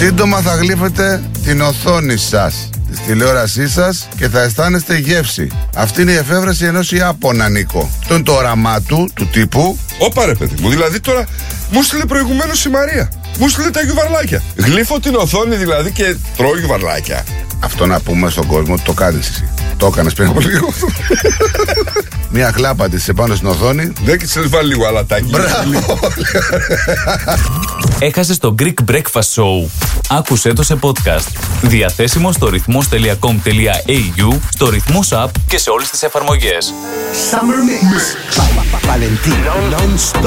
Σύντομα θα γλύφετε την οθόνη σας, της τηλεόρασής σας, και θα αισθάνεστε γεύση. Αυτή είναι η εφεύρεση ενός Ιάπωνα, Νίκο. Αυτό είναι το όραμά του τύπου. Όπα ρε παιδί μου, δηλαδή τώρα μου στείλε προηγουμένως η Μαρία. Μου στείλε τα γιουβαρλάκια. Γλύφω την οθόνη δηλαδή και τρώω γιουβαρλάκια. Αυτό να πούμε στον κόσμο ότι το κάνεις εσύ. Το έκανες πριν από λίγο. Μια χλάπα της επάνω στην οθόνη. Δεν και της βάλει λίγο αλατάκι. Μπράβο. Έχασες το Greek Breakfast Show. Άκουσέ το σε podcast. Διαθέσιμο στο ρυθμός.com.au, στο Ρυθμός App και σε όλες τις εφαρμογές. Summer Mix by Valentino. Non-stop.